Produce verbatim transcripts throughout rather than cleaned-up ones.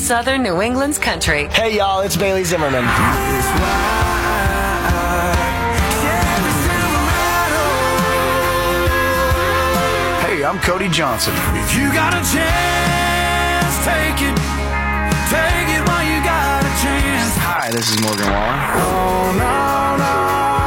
Southern New England's country. Hey, y'all, it's Bailey Zimmerman. Hey, I'm Cody Johnson. If you got a chance, take it. Take it while you got a chance. Hi, this is Morgan Wallen. Oh, no, no,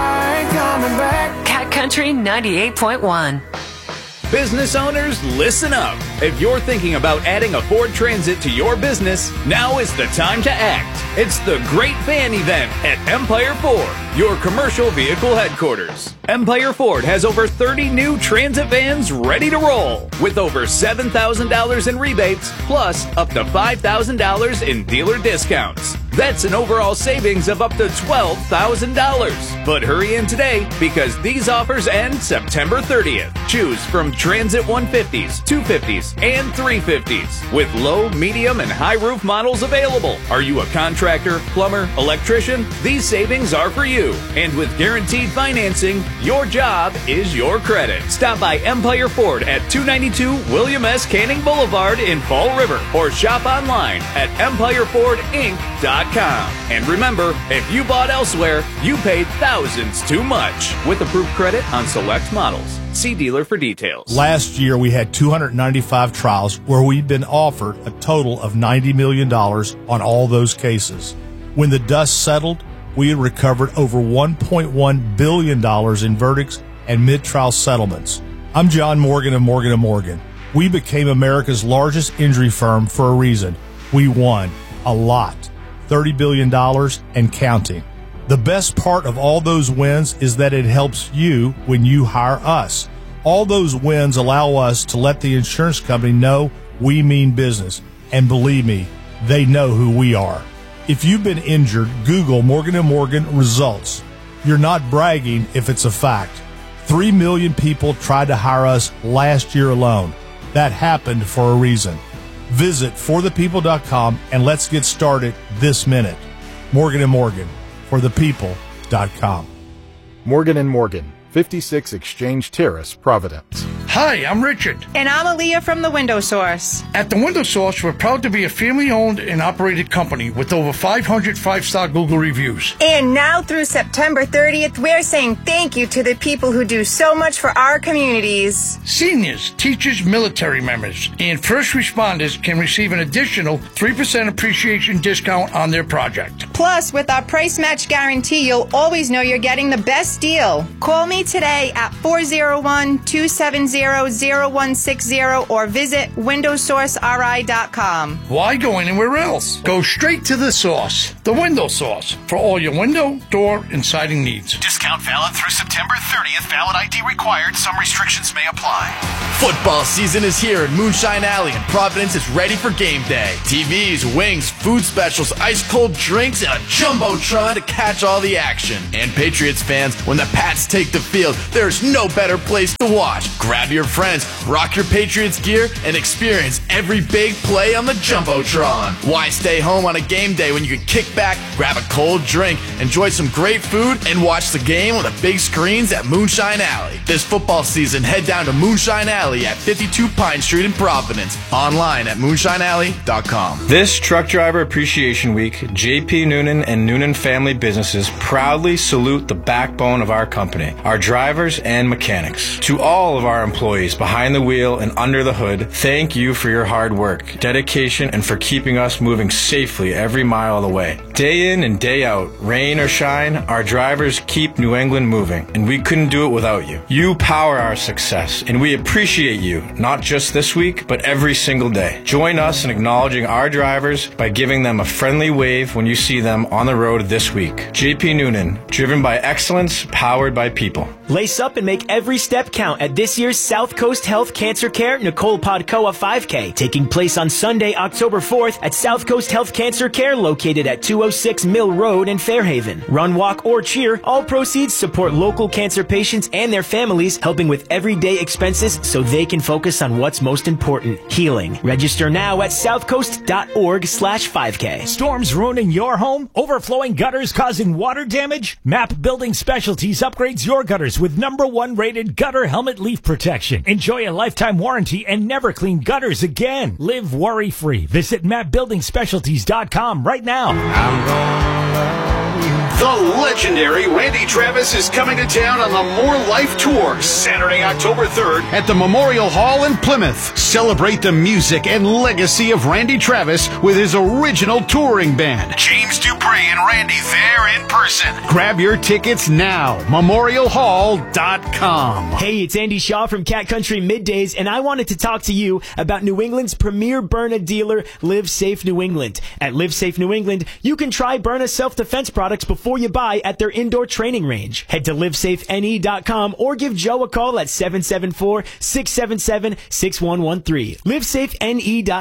I ain't coming back. Cat Country ninety-eight point one. Business owners, listen up. If you're thinking about adding a Ford Transit to your business, now is the time to act. It's the Great Van Event at Empire Ford, your commercial vehicle headquarters. Empire Ford has over thirty new Transit vans ready to roll, with over seven thousand dollars in rebates, plus up to five thousand dollars in dealer discounts. That's an overall savings of up to twelve thousand dollars. But hurry in today, because these offers end September thirtieth. Choose from Transit one fifties, two fifties, and three fifties, with low, medium, and high roof models available. Are you a contractor, plumber, electrician? These savings are for you. And with guaranteed financing, your job is your credit. Stop by Empire Ford at two ninety-two William S. Canning Boulevard in Fall River, or shop online at empire ford inc dot com. And remember, if you bought elsewhere, you paid thousands too much. With approved credit on select models. See dealer for details. Last year, we had two hundred ninety-five trials where we'd been offered a total of ninety million dollars on all those cases. When the dust settled, we had recovered over one point one billion dollars in verdicts and mid-trial settlements. I'm John Morgan of Morgan and Morgan. We became America's largest injury firm for a reason. We won a lot, thirty billion dollars and counting. The best part of all those wins is that it helps you when you hire us. All those wins allow us to let the insurance company know we mean business. And believe me, they know who we are. If you've been injured, Google Morgan and Morgan results. You're not bragging if it's a fact. Three million people tried to hire us last year alone. That happened for a reason. Visit for the people dot com and let's get started this minute. Morgan and Morgan, for the people dot com. Morgan and Morgan, fifty-six Exchange Terrace, Providence. Hi, I'm Richard. And I'm Aaliyah from The Window Source. At The Window Source, we're proud to be a family-owned and operated company with over five hundred five-star Google reviews. And now through September thirtieth, we're saying thank you to the people who do so much for our communities. Seniors, teachers, military members, and first responders can receive an additional three percent appreciation discount on their project. Plus, with our price match guarantee, you'll always know you're getting the best deal. Call me today at four oh one, two seven zero, zero one six zero or visit window source r i dot com. Why go anywhere else? Go straight to the source, The Window Source, for all your window, door, and siding needs. Discount valid through September thirtieth. Valid I D required. Some restrictions may apply. Football season is here at Moonshine Alley, and Providence is ready for game day. T Vs, wings, food specials, ice-cold drinks, and a jumbotron to catch all the action. And Patriots fans, when the Pats take the field, there's no better place to watch. Grab your friends, rock your Patriots gear, and experience every big play on the jumbotron. Why stay home on a game day when you can kick back, grab a cold drink, enjoy some great food, and watch the game on the big screens at Moonshine Alley? This football season, head down to Moonshine Alley at fifty-two Pine Street in Providence. Online at moonshine alley dot com. This Truck Driver Appreciation Week, J P Noonan and Noonan Family Businesses proudly salute the backbone of our company, our drivers and mechanics. To all of our employees behind the wheel and under the hood, thank you for your hard work, dedication, and for keeping us moving safely every mile of the way. Day in and day out, rain or shine, our drivers keep New England moving, and we couldn't do it without you. You power our success, and we appreciate you, not just this week, but every single day. Join us in acknowledging our drivers by giving them a friendly wave when you see them on the road this week. J P Noonan, driven by excellence, powered by people. Lace up and make every step count at this year's South Coast Health Cancer Care Nicole Podkoa five K, taking place on Sunday, October fourth at South Coast Health Cancer Care, located at two oh six Mill Road in Fairhaven. Run, walk, or cheer, all proceeds support local cancer patients and their families, helping with everyday expenses so they can focus on what's most important, healing. Register now at southcoast.org slash 5K. Storms ruining your home? Overflowing gutters causing water damage? Map Building Specialties upgrades your gutters gutters with number one rated gutter helmet leaf protection. Enjoy a lifetime warranty and never clean gutters again. Live worry free. Visit map building specialties dot com right now. I'm gonna love you. The legendary Randy Travis is coming to town on the More Life Tour, Saturday, October third, at the Memorial Hall in Plymouth. Celebrate the music and legacy of Randy Travis with his original touring band. James Dupree and Randy there in person. Grab your tickets now. memorial hall dot com. Hey, it's Andy Shaw from Cat Country Middays, and I wanted to talk to you about New England's premier Byrna dealer, Live Safe New England. At Live Safe New England, you can try Byrna self-defense products before you buy at their indoor training range. Head to live safe N E dot com or give Joe a call at seven seven four, six seven seven, six one one three. live safe N E dot com.